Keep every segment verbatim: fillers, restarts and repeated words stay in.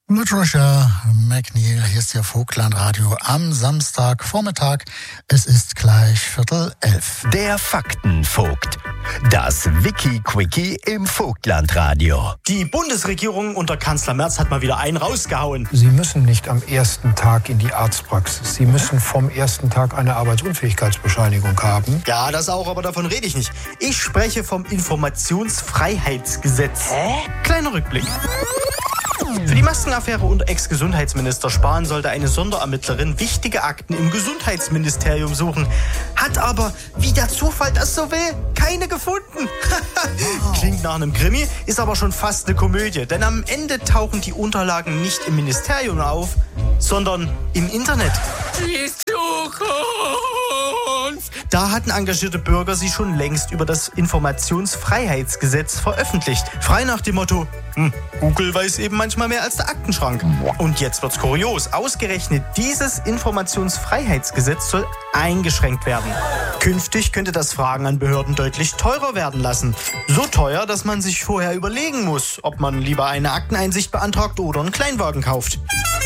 Mit Roger McNeil, hier ist Ihr Vogtlandradio am Samstagvormittag. Es ist gleich Viertel elf. Der Faktenvogt. Das Wiki-Quickie im Vogtlandradio. Die Bundesregierung unter Kanzler Merz hat mal wieder einen rausgehauen. Sie müssen nicht am ersten Tag in die Arztpraxis. Sie müssen vom ersten Tag eine Arbeitsunfähigkeitsbescheinigung haben. Ja, das auch, aber davon rede ich nicht. Ich spreche vom Informationsfreiheitsgesetz. Hä? Kleiner Rückblick. Für die Maskenaffäre unter Ex-Gesundheitsminister Spahn sollte eine Sonderermittlerin wichtige Akten im Gesundheitsministerium suchen. Hat aber, wie der Zufall das so will, keine gefunden. Klingt nach einem Krimi, ist aber schon fast eine Komödie. Denn am Ende tauchen die Unterlagen nicht im Ministerium auf, sondern im Internet. Die Zukunft! Da hatten engagierte Bürger sie schon längst über das Informationsfreiheitsgesetz veröffentlicht. Frei nach dem Motto, hm, Google weiß eben manchmal mehr als der Aktenschrank. Und jetzt wird's kurios. Ausgerechnet dieses Informationsfreiheitsgesetz soll eingeschränkt werden. Künftig könnte das Fragen an Behörden deutlich teurer werden lassen. So teuer, dass man sich vorher überlegen muss, ob man lieber eine Akteneinsicht beantragt oder einen Kleinwagen kauft.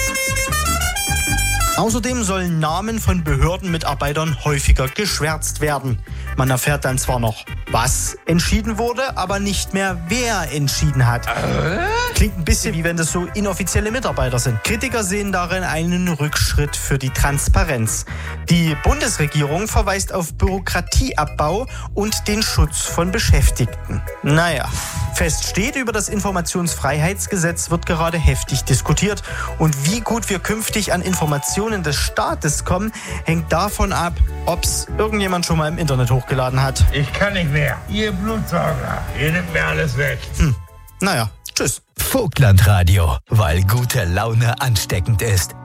Außerdem sollen Namen von Behördenmitarbeitern häufiger geschwärzt werden. Man erfährt dann zwar noch, was entschieden wurde, aber nicht mehr, wer entschieden hat. Klingt ein bisschen wie wenn das so inoffizielle Mitarbeiter sind. Kritiker sehen darin einen Rückschritt für die Transparenz. Die Bundesregierung verweist auf Bürokratieabbau und den Schutz von Beschäftigten. Naja, fest steht, über das Informationsfreiheitsgesetz wird gerade heftig diskutiert. Und wie gut wir künftig an Informationen des Staates kommen, hängt davon ab, ob es irgendjemand schon mal im Internet hochgeladen hat. Ich kann nicht mehr. Ihr Blutsauger. Ihr nehmt mir alles weg. Hm. Naja, tschüss. Vogtlandradio. Weil gute Laune ansteckend ist,